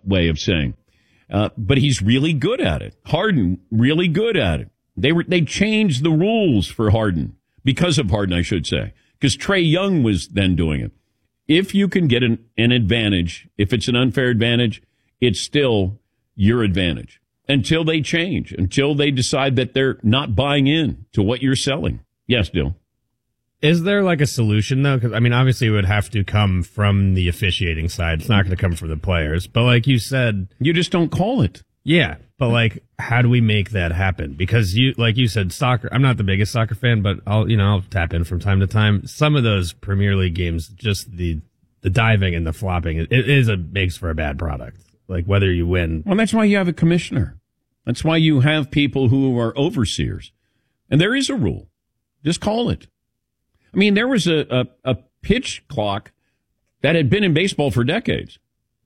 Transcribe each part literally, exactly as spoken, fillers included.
way of saying. Uh, but he's really good at it. Harden, really good at it. They were, they changed the rules for Harden, because of Harden, I should say, because Trae Young was then doing it. If you can get an, an advantage, if it's an unfair advantage, it's still your advantage until they change, until they decide that they're not buying in to what you're selling. Yes, Dill. Is there like a solution though? Because I mean, obviously it would have to come from the officiating side. It's not going to come from the players. But like you said, you just don't call it. Yeah, but like, how do we make that happen? Because you, like you said, soccer. I'm not the biggest soccer fan, but I'll, you know, I'll tap in from time to time. Some of those Premier League games, just the the diving and the flopping, it, it is a makes for a bad product. Like whether you win. Well, that's why you have a commissioner. That's why you have people who are overseers, and there is a rule. Just call it. I mean, there was a, a, a pitch clock that had been in baseball for decades.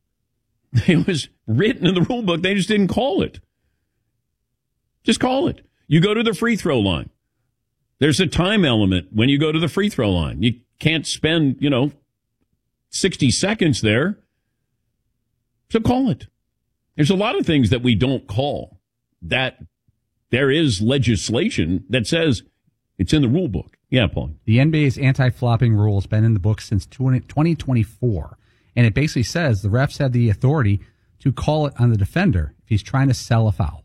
It was written in the rule book. They just didn't call it. Just call it. You go to the free throw line. There's a time element when you go to the free throw line. You can't spend, you know, sixty seconds there. So call it. There's a lot of things that we don't call that there is legislation that says it's in the rule book. Yeah, Paul. The N B A's anti-flopping rule has been in the book since twenty twenty-four. And it basically says the refs have the authority to call it on the defender if he's trying to sell a foul.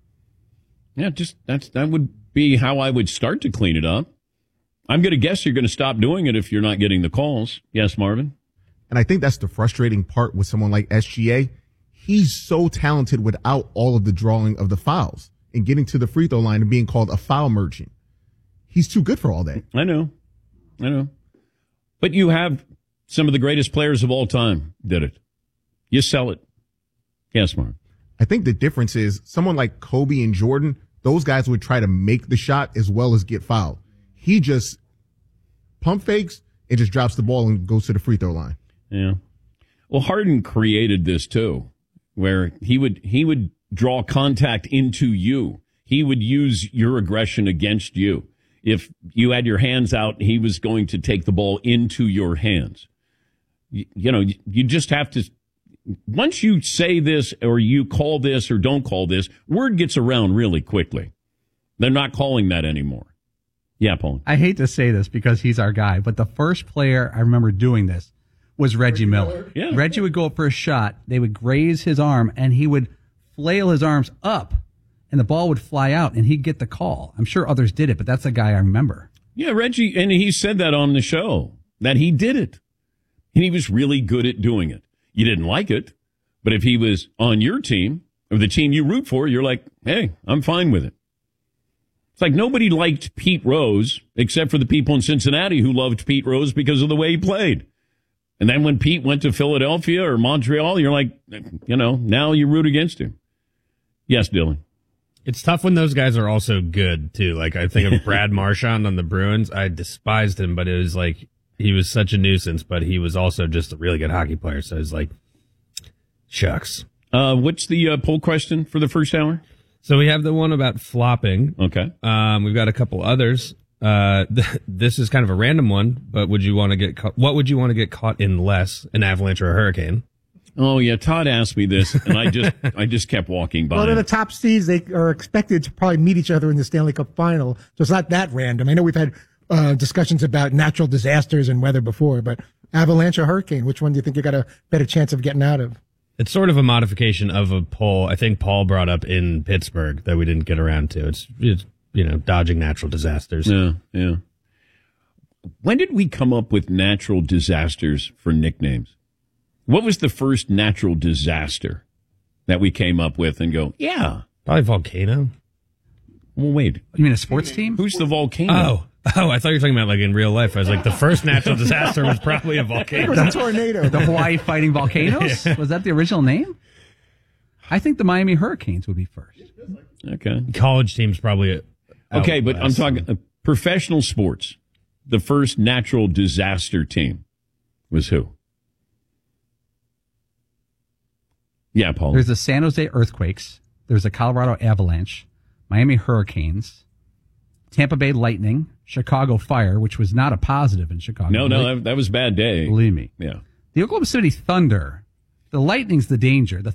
Yeah, just that's that would be how I would start to clean it up. I'm going to guess you're going to stop doing it if you're not getting the calls. Yes, Marvin? And I think that's the frustrating part with someone like S G A. He's so talented without all of the drawing of the fouls and getting to the free throw line and being called a foul merchant. He's too good for all that. I know. I know. But you have some of the greatest players of all time did it. You sell it. Yes, Mark. I think the difference is someone like Kobe and Jordan, those guys would try to make the shot as well as get fouled. He just pump fakes and just drops the ball and goes to the free throw line. Yeah. Well, Harden created this too, where he would he would draw contact into you. He would use your aggression against you. If you had your hands out, he was going to take the ball into your hands. You, you know, you just have to, once you say this or you call this or don't call this, word gets around really quickly. They're not calling that anymore. Yeah, Paul. I hate to say this because he's our guy, but the first player I remember doing this was Reggie, Reggie Miller. Miller. Yeah. Reggie would go up for a shot. They would graze his arm and he would flail his arms up and the ball would fly out and he'd get the call. I'm sure others did it, but that's the guy I remember. Yeah, Reggie, and he said that on the show, that he did it. And he was really good at doing it. You didn't like it, but if he was on your team, or the team you root for, you're like, hey, I'm fine with it. It's like nobody liked Pete Rose, except for the people in Cincinnati who loved Pete Rose because of the way he played. And then when Pete went to Philadelphia or Montreal, you're like, you know, now you root against him. Yes, Dylan. It's tough when those guys are also good, too. Like, I think of Brad Marchand on the Bruins. I despised him, but it was like, he was such a nuisance, but he was also just a really good hockey player. So it's like, shucks. Uh, what's the uh, poll question for the first hour? So we have the one about flopping. Okay. Um, we've got a couple others. Uh, th- this is kind of a random one, but would you want to get caught? What would you want to get caught in less, an avalanche or a hurricane? Oh yeah, Todd asked me this, and I just I just kept walking by. Well, in the top seeds, they are expected to probably meet each other in the Stanley Cup final, so it's not that random. I know we've had uh, discussions about natural disasters and weather before, but avalanche or hurricane, which one do you think you got a better chance of getting out of? It's sort of a modification of a poll I think Paul brought up in Pittsburgh that we didn't get around to. It's, it's you know, dodging natural disasters. Yeah, yeah. When did we come up with natural disasters for nicknames? What was the first natural disaster that we came up with and go, yeah? Probably volcano. Well, wait. You mean a sports team? Who's the volcano? Oh, oh, I thought you were talking about like in real life. I was like, the first natural disaster was probably a volcano. It was a tornado. The Hawaii Fighting Volcanoes? Yeah. Was that the original name? I think the Miami Hurricanes would be first. Okay. College teams probably. Okay, but I'm talking uh, professional sports. The first natural disaster team was who? Yeah, Paul. There's the San Jose Earthquakes. There's the Colorado Avalanche, Miami Hurricanes, Tampa Bay Lightning, Chicago Fire, which was not a positive in Chicago. No, no, that, that was a bad day. Believe me. Yeah. The Oklahoma City Thunder. The Lightning's the danger. The